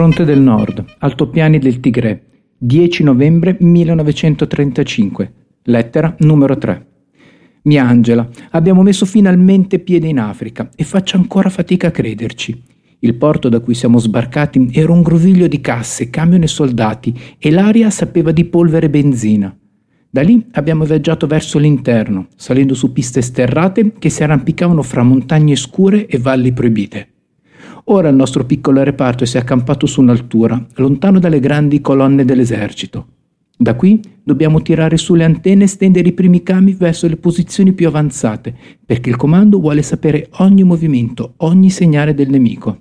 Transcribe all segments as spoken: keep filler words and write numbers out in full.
Fronte del Nord, altopiani del Tigre, dieci novembre millenovecentotrentacinque, lettera numero tre. Mia Angela, abbiamo messo finalmente piede in Africa e faccio ancora fatica a crederci. Il porto da cui siamo sbarcati era un groviglio di casse, camion e soldati e l'aria sapeva di polvere e benzina. Da lì abbiamo viaggiato verso l'interno, salendo su piste sterrate che si arrampicavano fra montagne scure e valli proibite. Ora il nostro piccolo reparto si è accampato su un'altura, lontano dalle grandi colonne dell'esercito. Da qui dobbiamo tirare su le antenne e stendere i primi cami verso le posizioni più avanzate, perché il comando vuole sapere ogni movimento, ogni segnale del nemico.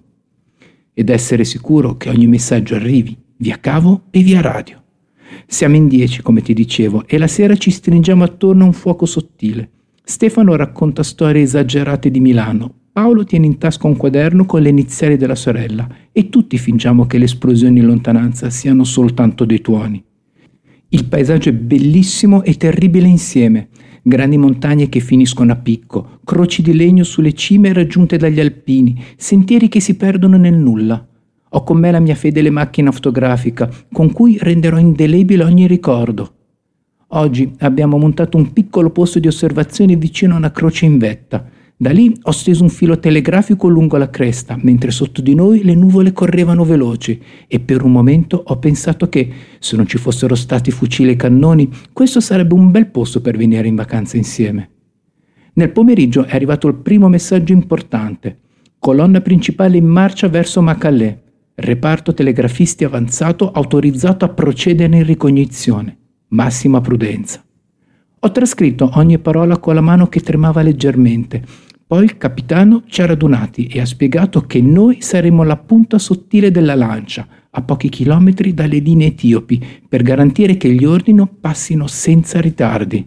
Ed essere sicuro che ogni messaggio arrivi, via cavo e via radio. Siamo in dieci, come ti dicevo, e la sera ci stringiamo attorno a un fuoco sottile. Stefano racconta storie esagerate di Milano. Paolo tiene in tasca un quaderno con le iniziali della sorella e tutti fingiamo che le esplosioni in lontananza siano soltanto dei tuoni. Il paesaggio è bellissimo e terribile insieme. Grandi montagne che finiscono a picco, croci di legno sulle cime raggiunte dagli alpini, sentieri che si perdono nel nulla. Ho con me la mia fedele macchina fotografica, con cui renderò indelebile ogni ricordo. Oggi abbiamo montato un piccolo posto di osservazione vicino a una croce in vetta. Da lì ho steso un filo telegrafico lungo la cresta, mentre sotto di noi le nuvole correvano veloci, e per un momento ho pensato che, se non ci fossero stati fucili e cannoni, questo sarebbe un bel posto per venire in vacanza insieme. Nel pomeriggio è arrivato il primo messaggio importante. Colonna principale in marcia verso Macalè. Reparto telegrafisti avanzato autorizzato a procedere in ricognizione. Massima prudenza. Ho trascritto ogni parola con la mano che tremava leggermente. Poi il capitano ci ha radunati e ha spiegato che noi saremmo la punta sottile della lancia, a pochi chilometri dalle linee etiopi, per garantire che gli ordini passino senza ritardi.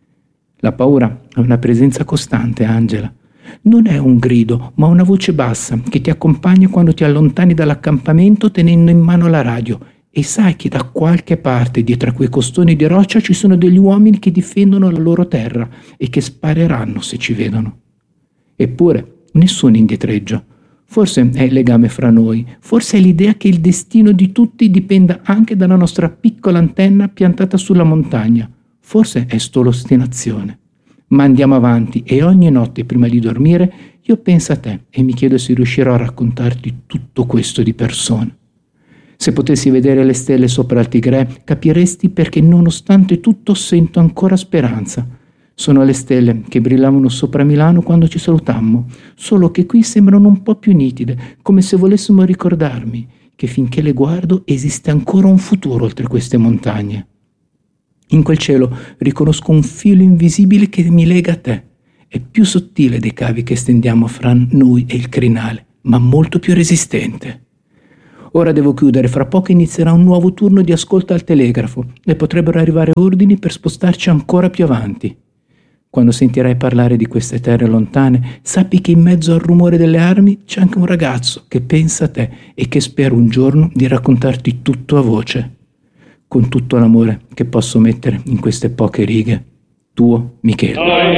La paura è una presenza costante, Angela. Non è un grido, ma una voce bassa che ti accompagna quando ti allontani dall'accampamento tenendo in mano la radio e sai che da qualche parte dietro a quei costoni di roccia ci sono degli uomini che difendono la loro terra e che spareranno se ci vedono. Eppure nessuno indietreggia. Forse è il legame fra noi, forse è l'idea che il destino di tutti dipenda anche dalla nostra piccola antenna piantata sulla montagna. Forse è solo ostinazione. Ma andiamo avanti e ogni notte prima di dormire io penso a te e mi chiedo se riuscirò a raccontarti tutto questo di persona. Se potessi vedere le stelle sopra il Tigre capiresti perché nonostante tutto sento ancora speranza. Sono le stelle che brillavano sopra Milano quando ci salutammo, solo che qui sembrano un po' più nitide, come se volessimo ricordarmi che finché le guardo esiste ancora un futuro oltre queste montagne. In quel cielo riconosco un filo invisibile che mi lega a te. È più sottile dei cavi che stendiamo fra noi e il crinale, ma molto più resistente. Ora devo chiudere, fra poco inizierà un nuovo turno di ascolto al telegrafo e potrebbero arrivare ordini per spostarci ancora più avanti. Quando sentirai parlare di queste terre lontane, sappi che in mezzo al rumore delle armi c'è anche un ragazzo che pensa a te e che spera un giorno di raccontarti tutto a voce. Con tutto l'amore che posso mettere in queste poche righe. Tuo Michele.